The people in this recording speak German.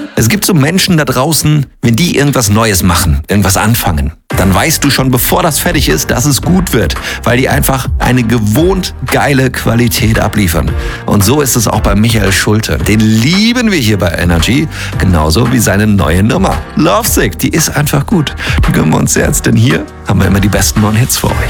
Es gibt so Menschen da draußen, wenn die irgendwas Neues machen, irgendwas anfangen, dann weißt du schon, bevor das fertig ist, dass es gut wird, weil die einfach eine gewohnt geile Qualität abliefern. Und so ist es auch bei Michael Schulte. Den lieben wir hier bei Energy, genauso wie seine neue Nummer. Lovesick, die ist einfach gut. Die gönnen wir uns jetzt, denn hier haben wir immer die besten neuen Hits für euch.